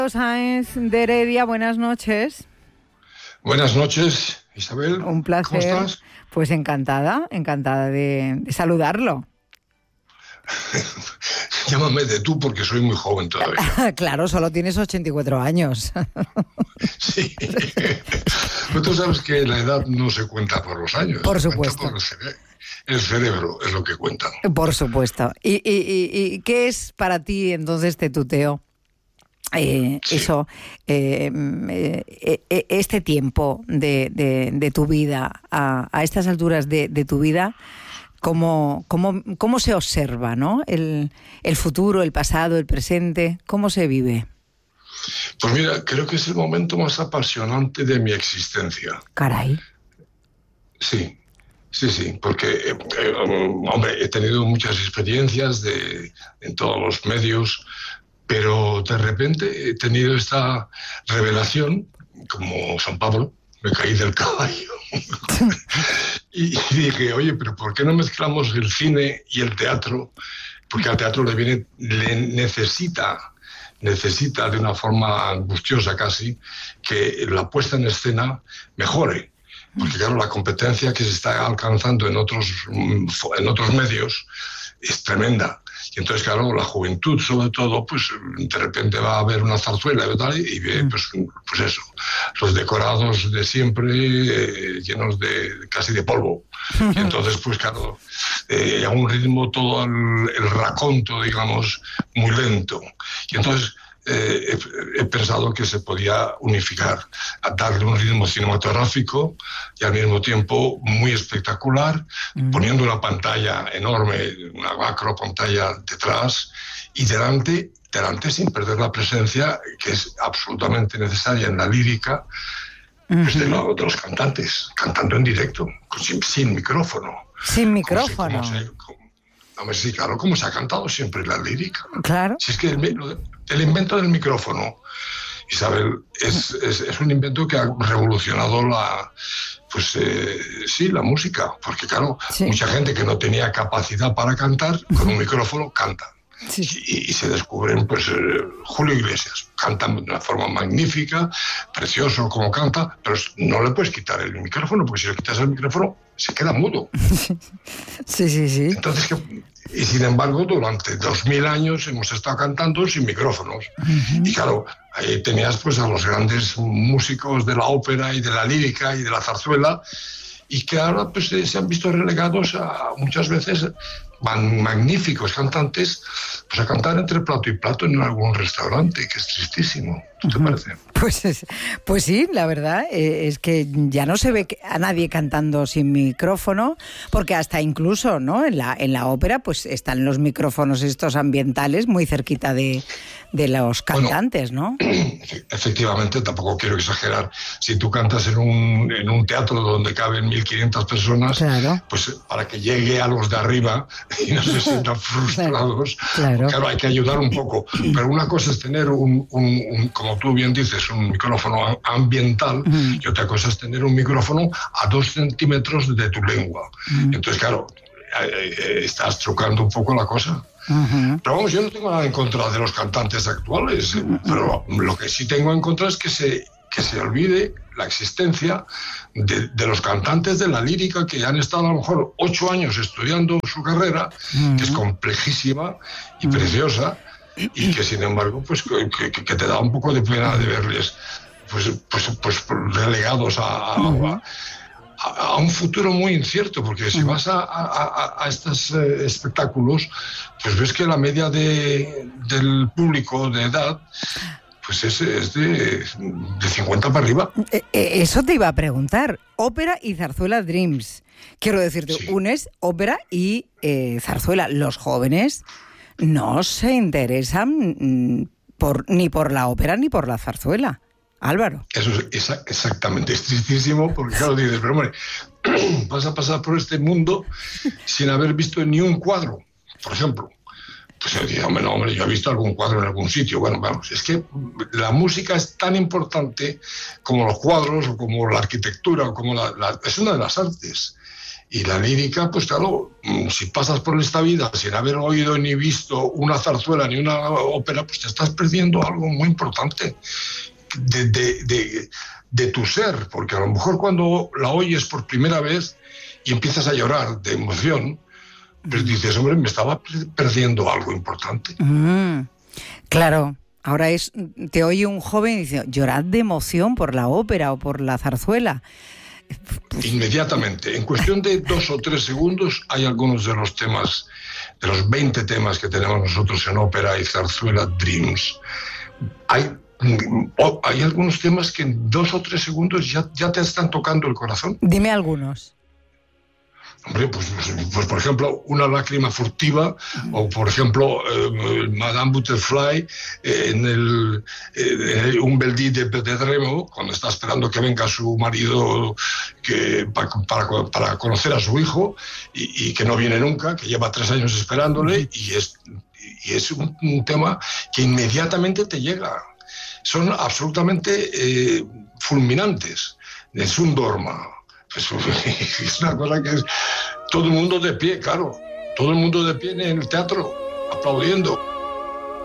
Sáenz de Heredia, buenas noches. Buenas noches, Isabel. Un placer. ¿Cómo estás? Pues encantada de saludarlo. Llámame de tú porque soy muy joven todavía. Claro, solo tienes 84 años. Sí. Pero tú sabes que la edad no se cuenta por los años. Por supuesto. Por el cerebro es lo que cuenta. Por supuesto. ¿Y qué es para ti entonces este tuteo? Sí. Eso, este tiempo de tu vida, a estas alturas de tu vida, ¿cómo se observa, ¿no? El futuro, el pasado, el presente, ¿cómo se vive? Pues mira, creo que es el momento más apasionante de mi existencia. Caray. Sí, porque, hombre, he tenido muchas experiencias en todos los medios, pero de repente he tenido esta revelación, como San Pablo, me caí del caballo. y dije, oye, pero ¿por qué no mezclamos el cine y el teatro? Porque al teatro le necesita de una forma angustiosa casi, que la puesta en escena mejore. Porque claro, la competencia que se está alcanzando en otros medios es tremenda. Y entonces, claro, la juventud, sobre todo, pues de repente va a ver una zarzuela y ve, pues eso, los decorados de siempre llenos casi de polvo. Y entonces, pues claro, a un ritmo todo el raconto, digamos, muy lento. Y entonces he pensado que se podía unificar, a darle un ritmo cinematográfico y al mismo tiempo muy espectacular, poniendo una pantalla enorme, una macro pantalla detrás y delante sin perder la presencia que es absolutamente necesaria en la lírica, pues de los cantantes, cantando en directo, sin micrófono. Sin micrófono. Sí, claro, como se ha cantado siempre la lírica. Claro. Si es que el invento del micrófono, Isabel, es un invento que ha revolucionado la música. Porque claro, mucha gente que no tenía capacidad para cantar, con un micrófono canta. Sí. Y se descubren, Julio Iglesias canta de una forma magnífica, precioso como canta, pero no le puedes quitar el micrófono, porque si le quitas el micrófono se queda mudo. Sí. Entonces, y sin embargo, durante 2000 años hemos estado cantando sin micrófonos. Y claro, ahí tenías a los grandes músicos de la ópera y de la lírica y de la zarzuela, y que ahora se han visto relegados a muchas veces magníficos cantantes a cantar entre plato y plato en algún restaurante, que es tristísimo. ¿Qué te parece? Pues sí, la verdad es que ya no se ve a nadie cantando sin micrófono, porque hasta incluso, ¿no? en la ópera pues están los micrófonos estos ambientales muy cerquita de los cantantes, ¿no? Efectivamente, tampoco quiero exagerar. Si tú cantas en un teatro donde caben 1.500 personas, claro, pues para que llegue a los de arriba y no se sientan frustrados, claro, hay que ayudar un poco. Pero una cosa es tener como tú bien dices, un micrófono ambiental, y otra cosa es tener un micrófono a 2 centímetros de tu lengua. Entonces, claro, estás trucando un poco la cosa. Pero vamos, yo no tengo nada en contra de los cantantes actuales, pero lo que sí tengo en contra es que se olvide la existencia de los cantantes de la lírica que han estado a lo mejor 8 años estudiando su carrera, que es complejísima y preciosa, y que sin embargo que te da un poco de pena de verles pues relegados a un futuro muy incierto, porque si vas a estos espectáculos, pues ves que la media del público de edad pues es de 50 para arriba. Eso te iba a preguntar. Ópera y zarzuela Dreams. Quiero decirte, unes ópera y zarzuela. Los jóvenes no se interesan ni por la ópera ni por la zarzuela. Álvaro. Eso es exactamente, es tristísimo, porque claro, dices, pero hombre, vas a pasar por este mundo sin haber visto ni un cuadro, por ejemplo. Pues yo digo, hombre, yo he visto algún cuadro en algún sitio. Bueno, vamos, es que la música es tan importante como los cuadros, o como la arquitectura, o como es una de las artes. Y la lírica, pues claro, si pasas por esta vida sin haber oído ni visto una zarzuela ni una ópera, pues te estás perdiendo algo muy importante de tu ser, porque a lo mejor cuando la oyes por primera vez y empiezas a llorar de emoción, pues dices, hombre, me estaba perdiendo algo importante. Claro. Ahora te oye un joven y dice, llorad de emoción por la ópera o por la zarzuela. Inmediatamente, en cuestión de 2 o 3 segundos, hay algunos de los temas, de los 20 temas que tenemos nosotros en ópera y zarzuela Dreams. Hay algunos temas que en 2 o 3 segundos ya te están tocando el corazón. Dime algunos. Hombre, pues por ejemplo, Una lágrima furtiva, o por ejemplo, Madame Butterfly, Un bel día de Pedremo, cuando está esperando que venga su marido para conocer a su hijo, y que no viene nunca, que lleva 3 años esperándole, y es un tema que inmediatamente te llega. Son absolutamente fulminantes. Es un dorma. Es una cosa que es todo el mundo de pie, claro. Todo el mundo de pie en el teatro, aplaudiendo.